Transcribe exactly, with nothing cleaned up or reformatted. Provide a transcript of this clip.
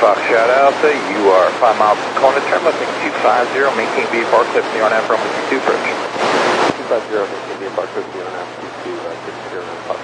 Foxtrot Alpha, you are five miles from corner turn, looking two five zero, maintain V Park, clip zero nine from two approach. two five zero, maintain V Park, clip zero nine two two, uh, six zero nine Foxtrot.